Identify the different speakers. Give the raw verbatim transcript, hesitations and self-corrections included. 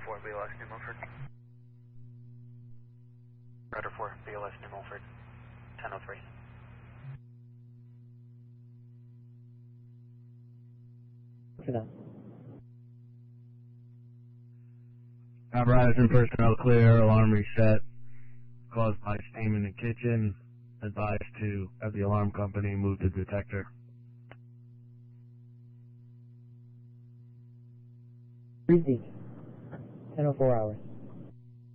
Speaker 1: four, B L S New Milford. Rudder four, B L S New Milford, ten oh three.
Speaker 2: For that.
Speaker 3: Apparatus and personnel clear, alarm reset, caused by steam in the kitchen, advised to have the alarm company move the detector.
Speaker 2: Breezy. ten oh four hours.